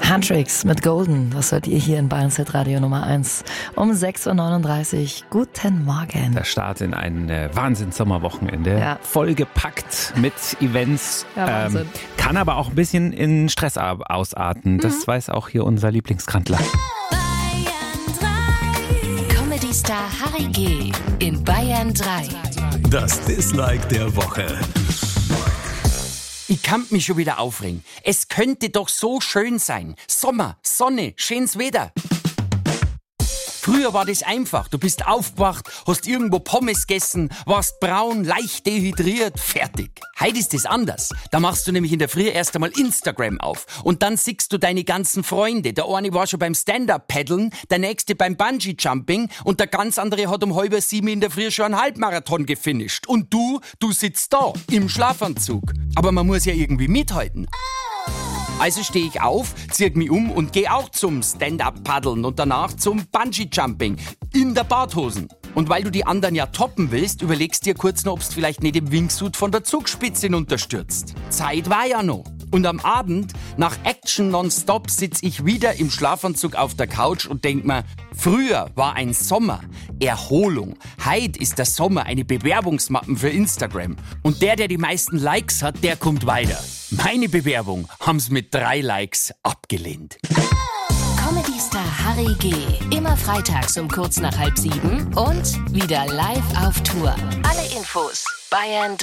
Handtricks mit Golden, das hört ihr hier in Bayern's Radio Nummer 1 um 6.39 Uhr. Guten Morgen. Der Start in ein Wahnsinns-Sommerwochenende, Ja. vollgepackt mit Events, Ja, Wahnsinn. kann aber auch ein bisschen in Stress ausarten. Das weiß auch hier unser Lieblingskrantler. Comedy-Star Harry G. in Bayern 3. Das Dislike der Woche. Ich kann mich schon wieder aufregen. Es könnte doch so schön sein. Sommer, Sonne, schönes Wetter. Früher war das einfach. Du bist aufgewacht, hast irgendwo Pommes gegessen, warst braun, leicht dehydriert, fertig. Heute ist das anders. Da machst du nämlich in der Früh erst einmal Instagram auf. Und dann siehst du deine ganzen Freunde. Der eine war schon beim Stand-Up-Paddeln, der nächste beim Bungee-Jumping und der ganz andere hat um 6:30 in der Früh schon einen Halbmarathon gefinisht. Und du sitzt da, im Schlafanzug. Aber man muss ja irgendwie mithalten. Also stehe ich auf, zieh mich um und gehe auch zum Stand-Up-Paddeln und danach zum Bungee-Jumping in der Badhosen. Und weil du die anderen ja toppen willst, überlegst dir kurz noch, ob du vielleicht nicht im Wingsuit von der Zugspitze hinunterstürzt. Zeit war ja noch. Und am Abend, nach Action nonstop, sitz ich wieder im Schlafanzug auf der Couch und denk mir, früher war ein Sommer Erholung. Heute ist der Sommer eine Bewerbungsmappen für Instagram. Und der die meisten Likes hat, der kommt weiter. Meine Bewerbung haben's mit 3 Likes abgelehnt. Comedy-Star Harry G. immer freitags um kurz nach 6:30 und wieder live auf Tour. Alle Infos bayern3.de